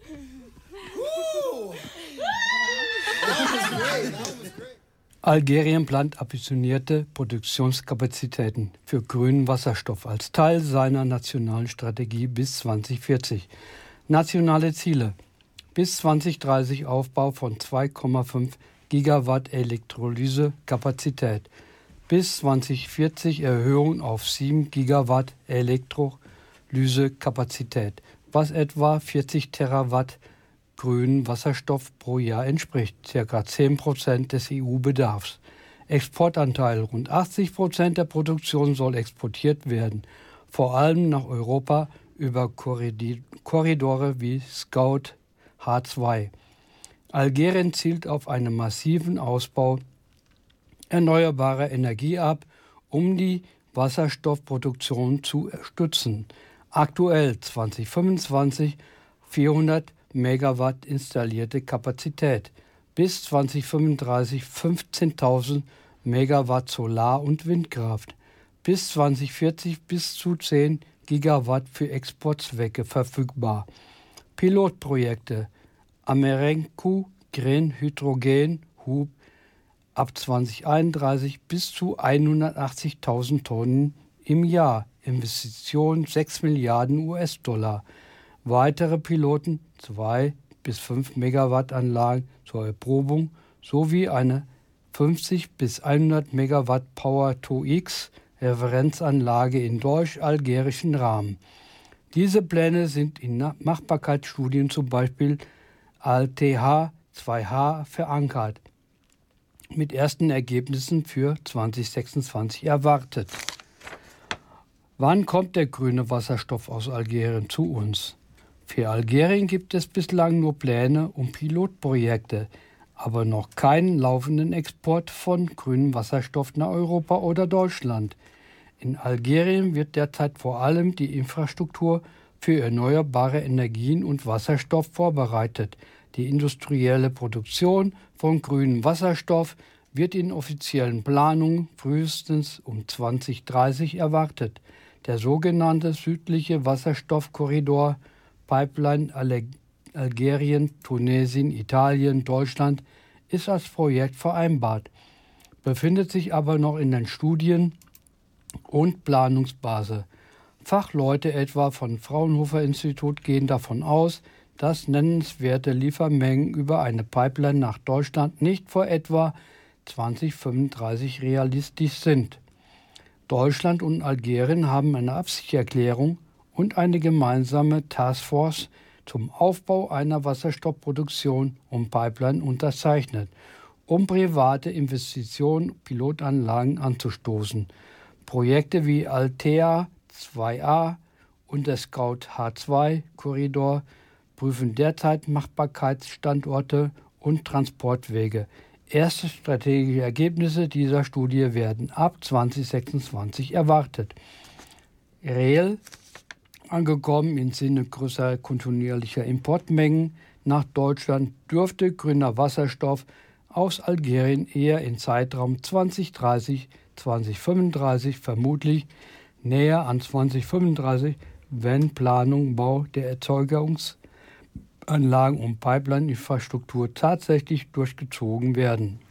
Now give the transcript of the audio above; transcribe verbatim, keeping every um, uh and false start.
Algerien plant ambitionierte Produktionskapazitäten für grünen Wasserstoff als Teil seiner nationalen Strategie bis zwanzig vierzig. Nationale Ziele: bis zwanzig dreißig Aufbau von zwei Komma fünf Gigawatt Elektrolysekapazität, bis zwanzig vierzig Erhöhung auf sieben Gigawatt Elektrolysekapazität, was etwa vierzig Terawatt grünen Wasserstoff pro Jahr entspricht, ca. zehn Prozent des E U-Bedarfs. Exportanteil: rund achtzig Prozent der Produktion soll exportiert werden, vor allem nach Europa über Korridore wie Scout H zwei. Algerien zielt auf einen massiven Ausbau erneuerbarer Energie ab, um die Wasserstoffproduktion zu stützen. Aktuell zwanzig fünfundzwanzig vierhundert Megawatt installierte Kapazität, bis zwanzig fünfunddreißig fünfzehntausend Megawatt Solar- und Windkraft, bis zwanzig vierzig bis zu zehn Gigawatt für Exportzwecke verfügbar. Pilotprojekte: Amerenco Green Hydrogen Hub ab zwanzig einunddreißig bis zu hundertachtzigtausend Tonnen im Jahr, Investition sechs Milliarden U S-Dollar. Weitere Piloten, zwei bis fünf Megawatt Anlagen zur Erprobung sowie eine fünfzig bis hundert Megawatt Power to X Referenzanlage in deutsch-algerischen Rahmen. Diese Pläne sind in Machbarkeitsstudien, zum Beispiel Al T H zwei H, verankert, mit ersten Ergebnissen für zwanzig sechsundzwanzig erwartet. Wann kommt der grüne Wasserstoff aus Algerien zu uns? Für Algerien gibt es bislang nur Pläne und Pilotprojekte, aber noch keinen laufenden Export von grünem Wasserstoff nach Europa oder Deutschland. In Algerien wird derzeit vor allem die Infrastruktur für erneuerbare Energien und Wasserstoff vorbereitet. Die industrielle Produktion von grünem Wasserstoff wird in offiziellen Planungen frühestens um zwanzig dreißig erwartet. Der sogenannte südliche Wasserstoffkorridor Pipeline Algerien, Tunesien, Italien, Deutschland ist als Projekt vereinbart, befindet sich aber noch in den Studien und Planungsphase. Fachleute etwa vom Fraunhofer-Institut gehen davon aus, dass nennenswerte Liefermengen über eine Pipeline nach Deutschland nicht vor etwa zwanzig fünfunddreißig realistisch sind. Deutschland und Algerien haben eine Absichtserklärung und eine gemeinsame Taskforce zum Aufbau einer Wasserstoffproduktion und Pipeline unterzeichnet, um private Investitionen, Pilotanlagen anzustoßen. Projekte wie Altea zwei a und der Scout H zwei Korridor prüfen derzeit Machbarkeitsstandorte und Transportwege. Erste strategische Ergebnisse dieser Studie werden ab zwanzig sechsundzwanzig erwartet. Real angekommen im Sinne größerer kontinuierlicher Importmengen nach Deutschland dürfte grüner Wasserstoff aus Algerien eher im Zeitraum zwanzig dreißig bis zwanzig fünfunddreißig, vermutlich näher an zwanzig fünfunddreißig, wenn Planung, Bau der Erzeugungsanlagen und Pipeline-Infrastruktur tatsächlich durchgezogen werden.